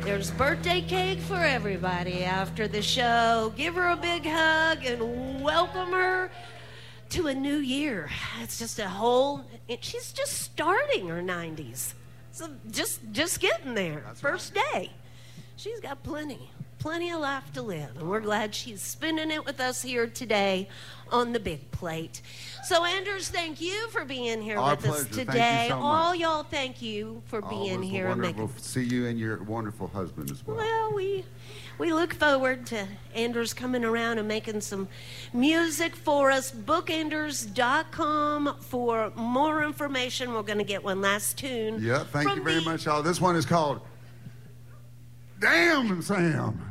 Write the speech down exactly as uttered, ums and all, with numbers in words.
There's birthday cake for everybody after the show. Give her a big hug and welcome her to a new year. It's just a whole, it, she's just starting her nineties. So just just getting there. That's First right. day. She's got plenty, plenty of life to live. And we're glad she's spending it with us here today on the big plate. So, Anders, thank you for being here Our with pleasure. us today. Thank you so All much. y'all, thank you for being Always here. Wonderful Making... to see you and your wonderful husband as well. Well, we we look forward to Anders coming around and making some music for us. book anders dot com for more information. We're going to get one last tune. Yeah, thank you very the... much, y'all. This one is called Damn Sam.